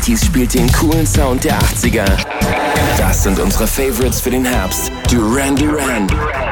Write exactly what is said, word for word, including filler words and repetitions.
Keys spielt den coolen Sound der achtziger. Das sind unsere Favorites für den Herbst. Duran Duran.